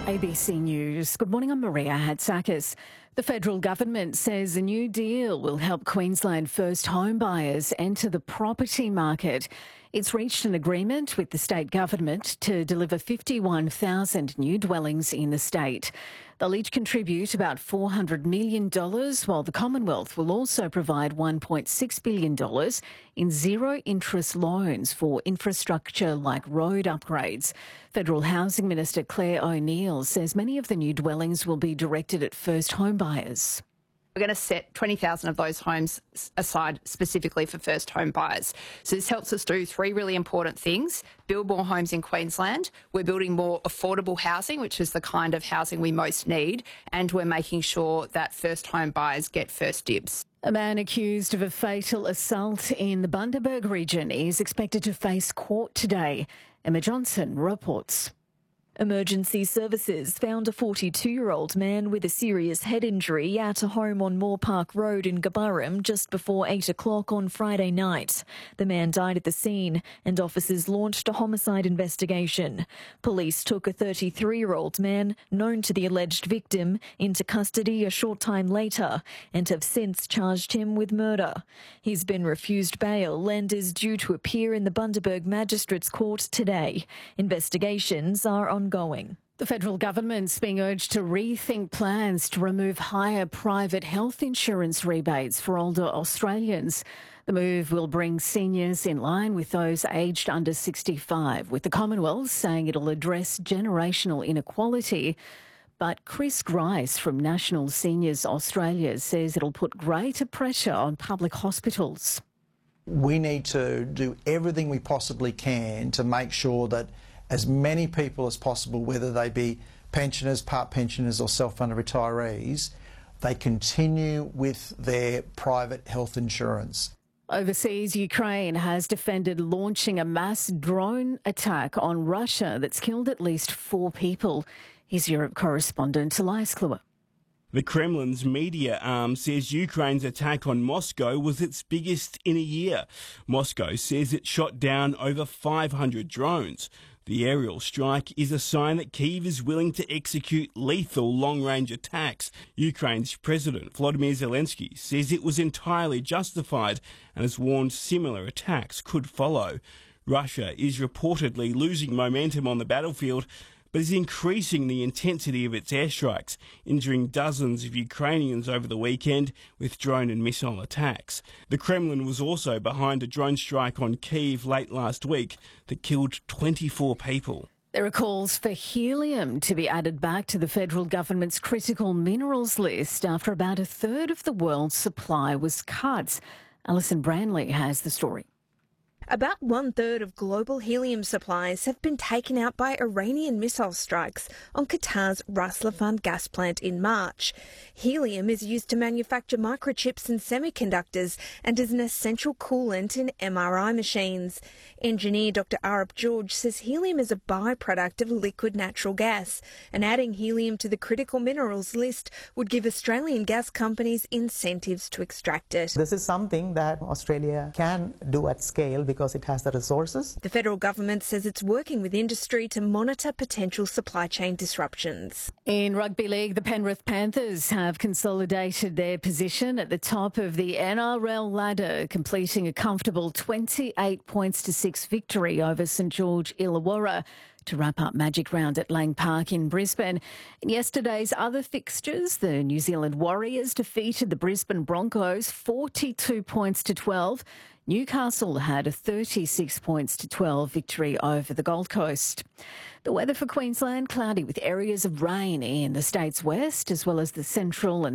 ABC News. Good morning, I'm Maria Hatzakis. The federal government says a new deal will help Queensland first home buyers enter the property market. It's reached an agreement with the state government to deliver 51,000 new dwellings in the state. They'll each contribute about $400 million, while the Commonwealth will also provide $1.6 billion in zero-interest loans for infrastructure like road upgrades. Federal Housing Minister Claire O'Neil says many of the new dwellings will be directed at first home buyers. We're going to set 20,000 of those homes aside specifically for first home buyers. So this helps us do three really important things: build more homes in Queensland, we're building more affordable housing, which is the kind of housing we most need, and we're making sure that first home buyers get first dibs. A man accused of a fatal assault in the Bundaberg region is expected to face court today. Emma Johnson reports. Emergency services found a 42-year-old man with a serious head injury at a home on Moore Park Road in Gabarrum just before 8 o'clock on Friday night. The man died at the scene and officers launched a homicide investigation. Police took a 33-year-old man, known to the alleged victim, into custody a short time later and have since charged him with murder. He's been refused bail and is due to appear in the Bundaberg Magistrates Court today. Investigations are ongoing. The federal government's being urged to rethink plans to remove higher private health insurance rebates for older Australians. The move will bring seniors in line with those aged under 65, with the Commonwealth saying it'll address generational inequality. But Chris Grice from National Seniors Australia says it'll put greater pressure on public hospitals. We need to do everything we possibly can to make sure that as many people as possible, whether they be pensioners, part pensioners or self-funded retirees, they continue with their private health insurance. Overseas, Ukraine has defended launching a mass drone attack on Russia that's killed at least 4 people. Here's Europe correspondent Elias Kluwer. The Kremlin's media arm says Ukraine's attack on Moscow was its biggest in a year. Moscow says it shot down over 500 drones. The aerial strike is a sign that Kyiv is willing to execute lethal long-range attacks. Ukraine's President Volodymyr Zelensky says it was entirely justified and has warned similar attacks could follow. Russia is reportedly losing momentum on the battlefield, but is increasing the intensity of its airstrikes, injuring dozens of Ukrainians over the weekend with drone and missile attacks. The Kremlin was also behind a drone strike on Kyiv late last week that killed 24 people. There are calls for helium to be added back to the federal government's critical minerals list after about a third of the world's supply was cut. Alison Branley has the story. About 1/3 of global helium supplies have been taken out by Iranian missile strikes on Qatar's Ras Laffan gas plant in March. Helium is used to manufacture microchips and semiconductors and is an essential coolant in MRI machines. Engineer Dr. Arab George says helium is a byproduct of liquid natural gas, and adding helium to the critical minerals list would give Australian gas companies incentives to extract it. This is something that Australia can do at scale because it has the resources. The federal government says it's working with industry to monitor potential supply chain disruptions. In rugby league, the Penrith Panthers have consolidated their position at the top of the NRL ladder, completing a comfortable 28-6 victory over St George Illawarra to wrap up Magic Round at Lang Park in Brisbane. In yesterday's other fixtures, the New Zealand Warriors defeated the Brisbane Broncos 42-12. Newcastle had a 36-12 victory over the Gold Coast. The weather for Queensland, cloudy with areas of rain in the state's west as well as the central and